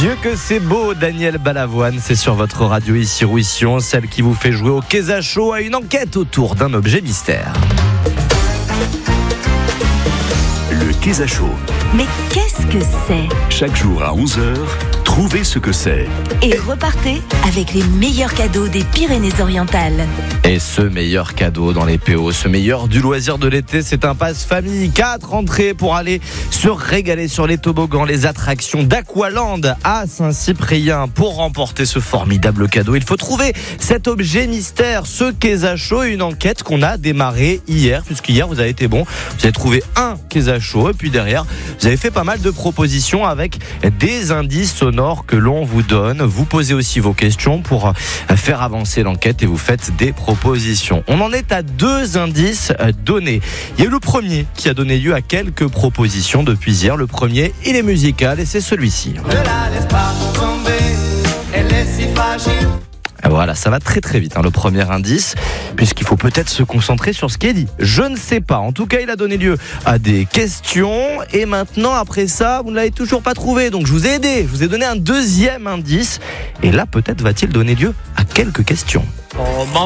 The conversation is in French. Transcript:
Dieu que c'est beau, Daniel Balavoine, c'est sur votre radio ici Roussillon, celle qui vous fait jouer au Kéza Show à une enquête autour d'un objet mystère. Le Kéza Show. Mais qu'est-ce que c'est ? Chaque jour à 11h, trouvez ce que c'est. Et repartez avec les meilleurs cadeaux des Pyrénées-Orientales. Et ce meilleur cadeau dans les PO, ce meilleur du loisir de l'été, c'est un pass famille. 4 entrées pour aller se régaler sur les toboggans, les attractions d'Aqualand à Saint-Cyprien. Pour remporter ce formidable cadeau, il faut trouver cet objet mystère, ce Kéza Show, une enquête qu'on a démarrée hier, puisqu'hier vous avez été bon. Vous avez trouvé un Kéza Show et puis derrière, vous avez fait pas mal de propositions avec des indices sonores que l'on vous donne. Vous posez aussi vos questions pour faire avancer l'enquête et vous faites des propositions. On en est à 2 indices donnés. Il y a eu le premier qui a donné lieu à quelques propositions depuis hier. Le premier, il est musical et c'est celui-ci. Ne la laisse pas tomber, elle est si fragile. Voilà, ça va très très vite, le premier indice, puisqu'il faut peut-être se concentrer sur ce qui est dit. Je ne sais pas. En tout cas, il a donné lieu à des questions. Et maintenant, après ça, vous ne l'avez toujours pas trouvé. Donc, je vous ai aidé. Je vous ai donné un deuxième indice. Et là, peut-être va-t-il donner lieu à quelques questions.